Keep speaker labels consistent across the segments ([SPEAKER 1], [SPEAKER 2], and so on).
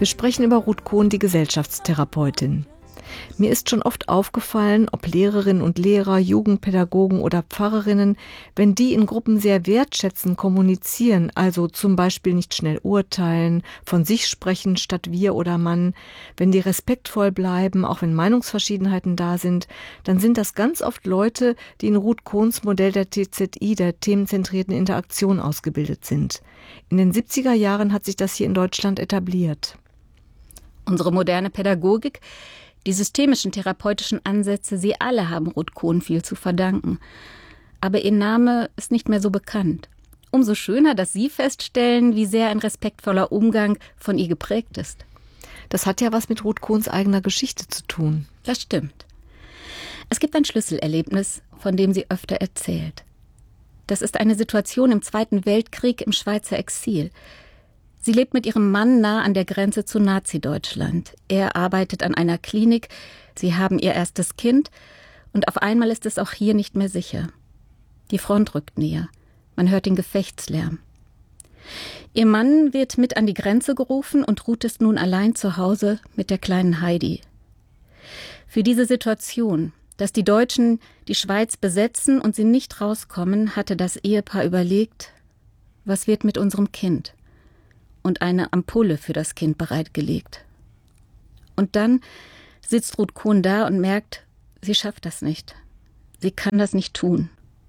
[SPEAKER 1] Wir sprechen über Ruth Kohn, die Gesellschaftstherapeutin. Mir ist schon oft aufgefallen, ob Lehrerinnen und Lehrer, Jugendpädagogen oder Pfarrerinnen, wenn die in Gruppen sehr wertschätzend kommunizieren, also zum Beispiel nicht schnell urteilen, von sich sprechen statt wir oder Mann, wenn die respektvoll bleiben, auch wenn Meinungsverschiedenheiten da sind, dann sind das ganz oft Leute, die in Ruth Kohns Modell der TZI, der themenzentrierten Interaktion, ausgebildet sind. In den 70er Jahren hat sich das hier in Deutschland etabliert.
[SPEAKER 2] Unsere moderne Pädagogik, die systemischen therapeutischen Ansätze, sie alle haben Ruth Kohn viel zu verdanken. Aber ihr Name ist nicht mehr so bekannt. Umso schöner, dass Sie feststellen, wie sehr ein respektvoller Umgang von ihr geprägt ist.
[SPEAKER 1] Das hat ja was mit Ruth Kohns eigener Geschichte zu tun.
[SPEAKER 2] Das stimmt. Es gibt ein Schlüsselerlebnis, von dem sie öfter erzählt. Das ist eine Situation im Zweiten Weltkrieg im Schweizer Exil. Sie lebt mit ihrem Mann nah an der Grenze zu Nazi-Deutschland. Er arbeitet an einer Klinik, sie haben ihr erstes Kind und auf einmal ist es auch hier nicht mehr sicher. Die Front rückt näher, man hört den Gefechtslärm. Ihr Mann wird mit an die Grenze gerufen und Ruth ist nun allein zu Hause mit der kleinen Heidi. Für diese Situation, dass die Deutschen die Schweiz besetzen und sie nicht rauskommen, hatte das Ehepaar überlegt, was wird mit unserem Kind? Und eine Ampulle für das Kind bereitgelegt. Und dann sitzt Ruth Kohn da und merkt, sie schafft das nicht. Sie kann das nicht tun.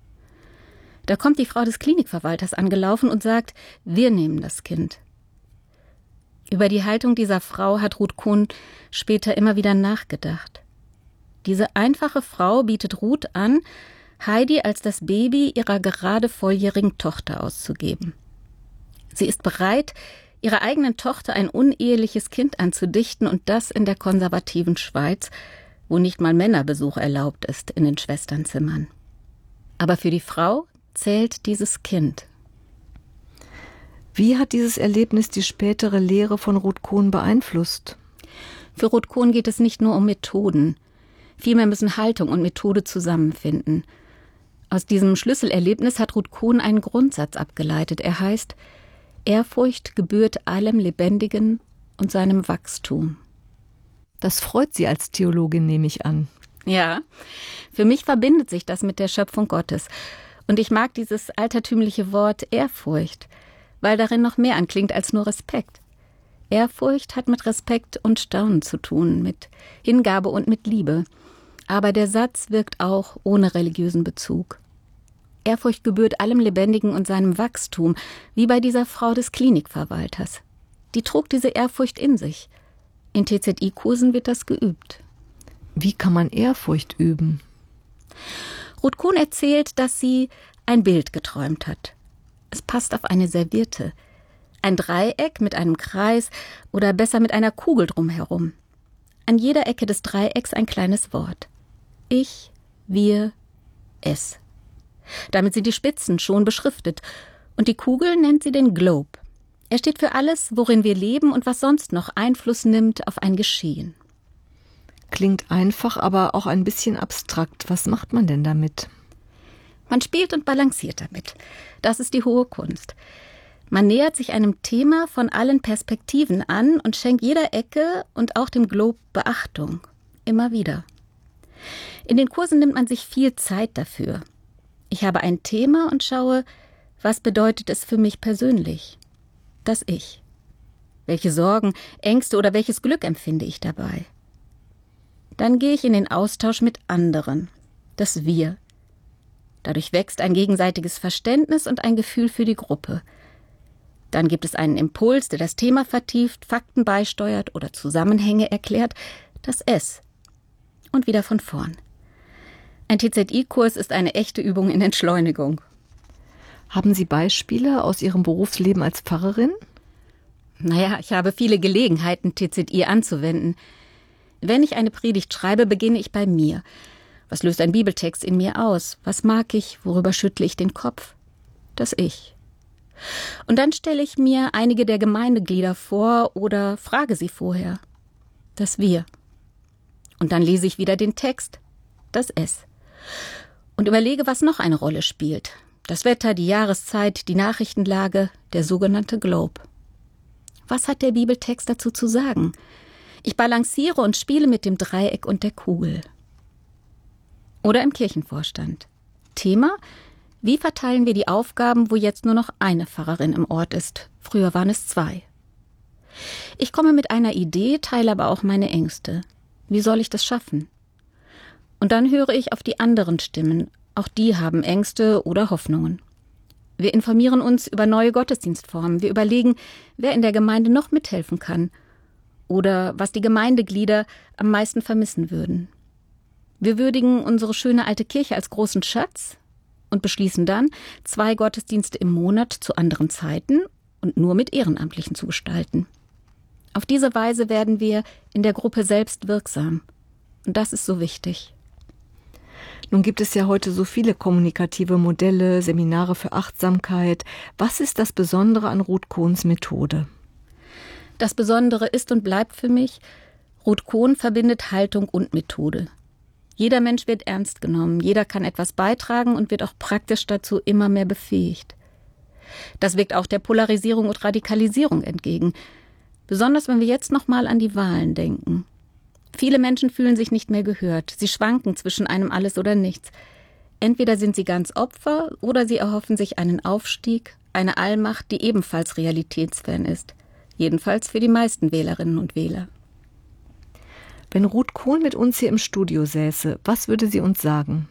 [SPEAKER 2] Da kommt die Frau des Klinikverwalters angelaufen und sagt, wir nehmen das Kind. Über die Haltung dieser Frau hat Ruth Kohn später immer wieder nachgedacht. Diese einfache Frau bietet Ruth an, Heidi als das Baby ihrer gerade volljährigen Tochter auszugeben. Sie ist bereit, ihrer eigenen Tochter ein uneheliches Kind anzudichten und das in der konservativen Schweiz, wo nicht mal Männerbesuch erlaubt ist in den Schwesternzimmern. Aber für die Frau zählt dieses Kind.
[SPEAKER 1] Wie hat dieses Erlebnis die spätere Lehre von Ruth Kohn beeinflusst?
[SPEAKER 2] Für Ruth Kohn geht es nicht nur um Methoden. Vielmehr müssen Haltung und Methode zusammenfinden. Aus diesem Schlüsselerlebnis hat Ruth Kohn einen Grundsatz abgeleitet. Er heißt: Ehrfurcht gebührt allem Lebendigen und seinem Wachstum.
[SPEAKER 1] Das freut Sie als Theologin, nehme ich an.
[SPEAKER 2] Ja, für mich verbindet sich das mit der Schöpfung Gottes. Und ich mag dieses altertümliche Wort Ehrfurcht, weil darin noch mehr anklingt als nur Respekt. Ehrfurcht hat mit Respekt und Staunen zu tun, mit Hingabe und mit Liebe. Aber der Satz wirkt auch ohne religiösen Bezug. Ehrfurcht gebührt allem Lebendigen und seinem Wachstum, wie bei dieser Frau des Klinikverwalters. Die trug diese Ehrfurcht in sich. In TZI-Kursen wird das geübt.
[SPEAKER 1] Wie kann man Ehrfurcht üben?
[SPEAKER 2] Ruth Kohn erzählt, dass sie ein Bild geträumt hat. Es passt auf eine Serviette. Ein Dreieck mit einem Kreis oder besser mit einer Kugel drumherum. An jeder Ecke des Dreiecks ein kleines Wort. Ich, wir, es. Damit sind die Spitzen schon beschriftet. Und die Kugel nennt sie den Globe. Er steht für alles, worin wir leben und was sonst noch Einfluss nimmt auf ein Geschehen.
[SPEAKER 1] Klingt einfach, aber auch ein bisschen abstrakt. Was macht man denn damit?
[SPEAKER 2] Man spielt und balanciert damit. Das ist die hohe Kunst. Man nähert sich einem Thema von allen Perspektiven an und schenkt jeder Ecke und auch dem Globe Beachtung. Immer wieder. In den Kursen nimmt man sich viel Zeit dafür. Ich habe ein Thema und schaue, was bedeutet es für mich persönlich? Das Ich. Welche Sorgen, Ängste oder welches Glück empfinde ich dabei? Dann gehe ich in den Austausch mit anderen. Das Wir. Dadurch wächst ein gegenseitiges Verständnis und ein Gefühl für die Gruppe. Dann gibt es einen Impuls, der das Thema vertieft, Fakten beisteuert oder Zusammenhänge erklärt. Das Es. Und wieder von vorn. Ein TZI-Kurs ist eine echte Übung in Entschleunigung.
[SPEAKER 1] Haben Sie Beispiele aus Ihrem Berufsleben als Pfarrerin?
[SPEAKER 2] Naja, ich habe viele Gelegenheiten, TZI anzuwenden. Wenn ich eine Predigt schreibe, beginne ich bei mir. Was löst ein Bibeltext in mir aus? Was mag ich? Worüber schüttle ich den Kopf? Das Ich. Und dann stelle ich mir einige der Gemeindeglieder vor oder frage sie vorher. Das Wir. Und dann lese ich wieder den Text. Das Es. Und überlege, was noch eine Rolle spielt. Das Wetter, die Jahreszeit, die Nachrichtenlage, der sogenannte Globe. Was hat der Bibeltext dazu zu sagen? Ich balanciere und spiele mit dem Dreieck und der Kugel. Oder im Kirchenvorstand. Thema: Wie verteilen wir die Aufgaben, wo jetzt nur noch eine Pfarrerin im Ort ist? Früher waren es 2. Ich komme mit einer Idee, teile aber auch meine Ängste. Wie soll ich das schaffen? Und dann höre ich auf die anderen Stimmen. Auch die haben Ängste oder Hoffnungen. Wir informieren uns über neue Gottesdienstformen. Wir überlegen, wer in der Gemeinde noch mithelfen kann. Oder was die Gemeindeglieder am meisten vermissen würden. Wir würdigen unsere schöne alte Kirche als großen Schatz und beschließen dann, 2 Gottesdienste im Monat zu anderen Zeiten und nur mit Ehrenamtlichen zu gestalten. Auf diese Weise werden wir in der Gruppe selbst wirksam. Und das ist so wichtig.
[SPEAKER 1] Nun gibt es ja heute so viele kommunikative Modelle, Seminare für Achtsamkeit. Was ist das Besondere an Ruth Kohns Methode?
[SPEAKER 2] Das Besondere ist und bleibt für mich, Ruth Kohn verbindet Haltung und Methode. Jeder Mensch wird ernst genommen, jeder kann etwas beitragen und wird auch praktisch dazu immer mehr befähigt. Das wirkt auch der Polarisierung und Radikalisierung entgegen. Besonders wenn wir jetzt nochmal an die Wahlen denken. Viele Menschen fühlen sich nicht mehr gehört. Sie schwanken zwischen einem Alles oder Nichts. Entweder sind sie ganz Opfer oder sie erhoffen sich einen Aufstieg, eine Allmacht, die ebenfalls realitätsfern ist. Jedenfalls für die meisten Wählerinnen und Wähler.
[SPEAKER 1] Wenn Ruth Kohn mit uns hier im Studio säße, was würde sie uns sagen?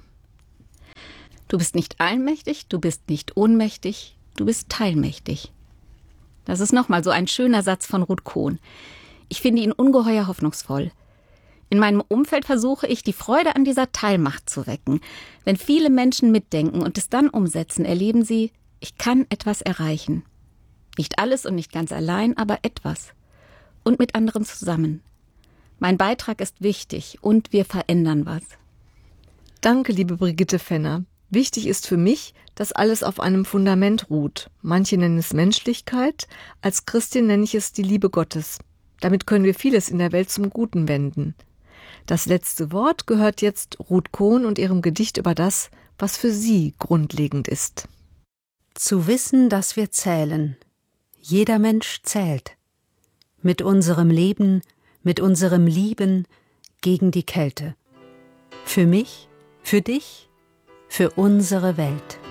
[SPEAKER 2] Du bist nicht allmächtig, du bist nicht ohnmächtig, du bist teilmächtig. Das ist nochmal so ein schöner Satz von Ruth Kohn. Ich finde ihn ungeheuer hoffnungsvoll. In meinem Umfeld versuche ich, die Freude an dieser Teilmacht zu wecken. Wenn viele Menschen mitdenken und es dann umsetzen, erleben sie, ich kann etwas erreichen. Nicht alles und nicht ganz allein, aber etwas. Und mit anderen zusammen. Mein Beitrag ist wichtig und wir verändern was.
[SPEAKER 1] Danke, liebe Brigitte Fenner. Wichtig ist für mich, dass alles auf einem Fundament ruht. Manche nennen es Menschlichkeit, als Christin nenne ich es die Liebe Gottes. Damit können wir vieles in der Welt zum Guten wenden. Das letzte Wort gehört jetzt Ruth Kohn und ihrem Gedicht über das, was für sie grundlegend ist.
[SPEAKER 3] Zu wissen, dass wir zählen. Jeder Mensch zählt. Mit unserem Leben, mit unserem Lieben gegen die Kälte. Für mich, für dich, für unsere Welt.